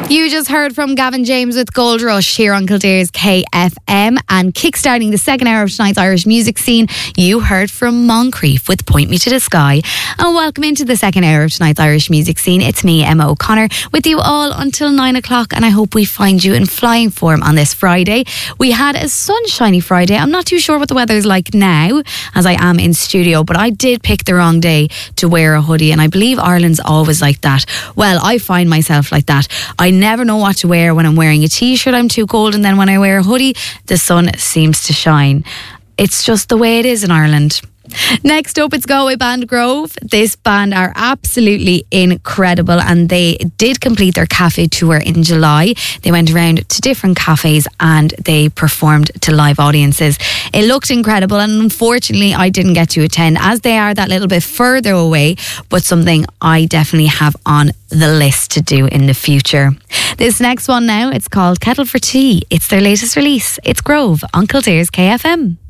You just heard from Gavin James with Gold Rush here on Kildare's KFM, and kickstarting the second hour of tonight's Irish music scene, you heard from Moncrief with Point Me to the Sky. And welcome into the second hour of tonight's Irish music scene. It's me, Emma O'Connor, with you all until 9 o'clock, and I hope we find you in flying form on this Friday. We had a sunshiny Friday. I'm not too sure what the weather's like now, as I am in studio, but I did pick the wrong day to wear a hoodie, and I believe Ireland's always like that. Well, I find myself like that. I never know what to wear. When I'm wearing a t-shirt, I'm too cold, and then when I wear a hoodie, the sun seems to shine. It's just the way it is in Ireland. Next up, it's Galway band Grove. This band are absolutely incredible, and they did complete their cafe tour in July. They went around to different cafes and they performed to live audiences. It looked incredible, and unfortunately I didn't get to attend, as they are that little bit further away, but something I definitely have on the list to do in the future. This next one now, it's called Kettle for Tea. It's their latest release. It's Grove on Kildare's KFM.